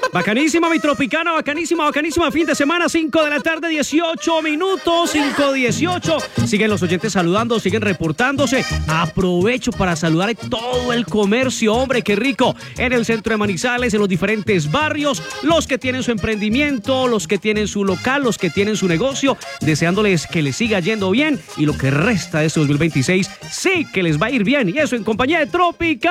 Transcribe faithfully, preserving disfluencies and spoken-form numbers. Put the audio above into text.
Bacanísima, mi tropicana, bacanísima, bacanísima. Fin de semana, cinco de la tarde, dieciocho minutos, cinco dieciocho. Siguen los oyentes saludando, siguen reportándose. Aprovecho para saludar a todo el comercio, hombre, qué rico. En el centro de Manizales, en los diferentes barrios, los que tienen su emprendimiento, los que tienen su local, los que tienen su negocio, deseándoles que les siga yendo bien y lo que resta de este dos mil veintiséis, sí que les va a ir bien. Y eso en compañía de Tropical.